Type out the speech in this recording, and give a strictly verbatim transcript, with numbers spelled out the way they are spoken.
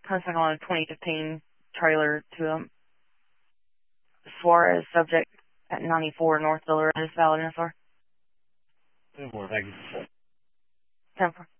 Contact on a twenty fifteen trailer to um, Suarez, subject at ninety-four North Villa. Is valid, sir? ten four, thank you. ten four.